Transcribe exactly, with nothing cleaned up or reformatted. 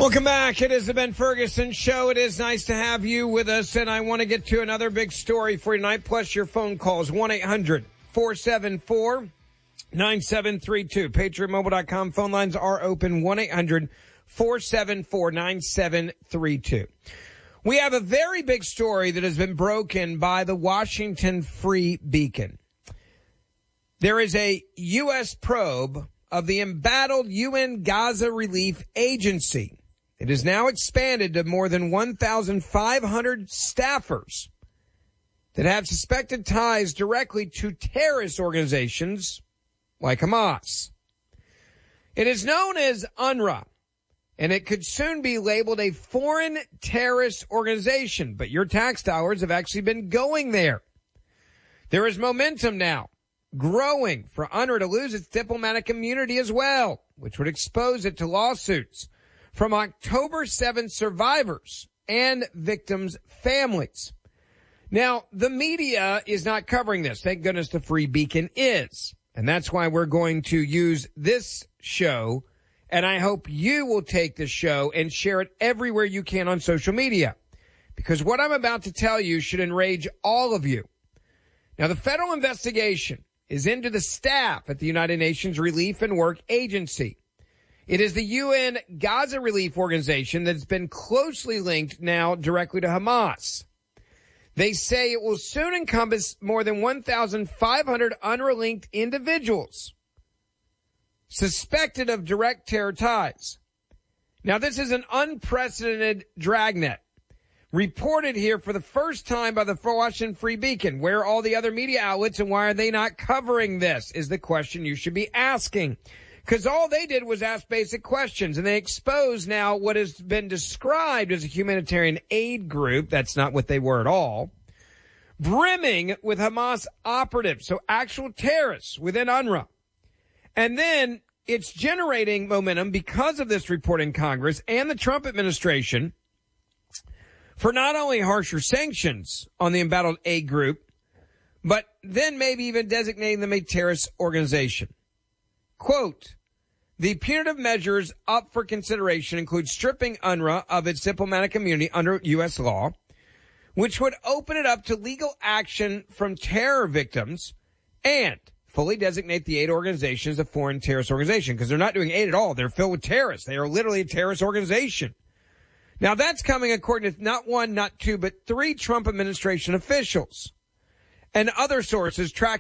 Welcome back. It is the Ben Ferguson Show. It is nice to have you with us, and I want to get to another big story for tonight, plus your phone calls, one eight hundred four seven four nine seven three two. Patriot Mobile dot com phone lines are open, one eight hundred four seven four nine seven three two. We have a very big story that has been broken by the Washington Free Beacon. There is a U S probe of the embattled U N Gaza Relief Agency. It is now expanded to more than one thousand five hundred staffers that have suspected ties directly to terrorist organizations like Hamas. It is known as UNRWA, and it could soon be labeled a foreign terrorist organization, but your tax dollars have actually been going there. There is momentum now growing for UNRWA to lose its diplomatic immunity as well, which would expose it to lawsuits from October seventh survivors and victims' families. Now, the media is not covering this. Thank goodness the Free Beacon is. And that's why we're going to use this show, and I hope you will take this show and share it everywhere you can on social media, because what I'm about to tell you should enrage all of you. Now, the federal investigation is into the staff at the United Nations Relief and Work Agency. It is the U N Gaza Relief Organization that's been closely linked now directly to Hamas. They say it will soon encompass more than one thousand five hundred UNRWA-linked individuals suspected of direct terror ties. Now, this is an unprecedented dragnet reported here for the first time by the Washington Free Beacon. Where are all the other media outlets, and why are they not covering this, is the question you should be asking. Because all they did was ask basic questions, and they expose now what has been described as a humanitarian aid group. That's not what they were at all. Brimming with Hamas operatives, so actual terrorists within UNRWA. And then it's generating momentum because of this report in Congress and the Trump administration for not only harsher sanctions on the embattled aid group, but then maybe even designating them a terrorist organization. Quote, the punitive measures up for consideration include stripping UNRWA of its diplomatic immunity under U S law, which would open it up to legal action from terror victims, and fully designate the aid organization as a foreign terrorist organization, because they're not doing aid at all. They're filled with terrorists. They are literally a terrorist organization. Now, that's coming according to not one, not two, but three Trump administration officials and other sources tracking